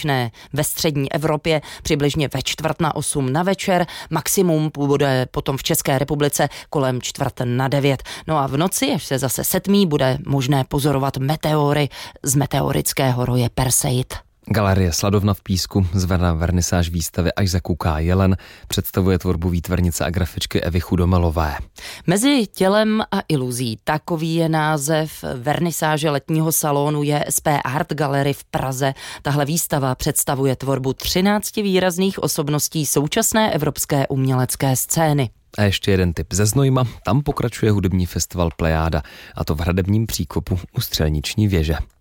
začne ve střední Evropě přibližně ve 7:45 na večer, maximum bude potom v České republice kolem 8:45. No a v noci, až se zase setmí, bude možné pozorovat meteory z meteorického roje Perseid. Galerie Sladovna v Písku zvedá vernisáž výstavy Až zakouká jelen, představuje tvorbu výtvarnice a grafičky Evy Chudomelové. Mezi tělem a iluzí, takový je název vernisáže letního salonu JSP Art Gallery v Praze. Tahle výstava představuje tvorbu 13 výrazných osobností současné evropské umělecké scény. A ještě jeden tip ze Znojma, tam pokračuje hudební festival Plejáda, a to v hradebním příkopu u Střelniční věže.